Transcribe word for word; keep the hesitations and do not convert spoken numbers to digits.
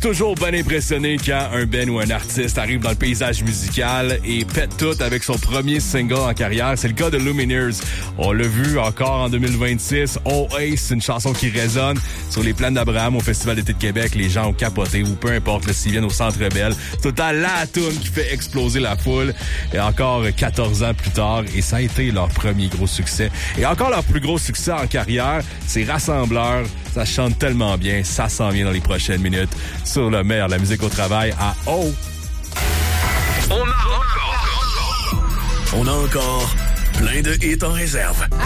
toujours bien impressionné quand un band ou un artiste arrive dans le paysage musical et pète tout avec son premier single en carrière. C'est le cas de Lumineers. On l'a vu encore en deux mille vingt-six. Oh Hey, c'est une chanson qui résonne sur les plaines d'Abraham au Festival d'été de Québec. Les gens ont capoté ou peu importe là, s'ils viennent au Centre Bell. C'est tout le temps la toune qui fait exploser la foule. Et encore quatorze ans plus tard, et ça a été leur premier gros succès. Et encore leur plus gros succès en carrière, c'est Rassembleur. Ça chante tellement bien, ça s'en vient dans les prochaines minutes sur le meilleur de la musique au travail à O. On a encore, on a encore plein de hits en réserve.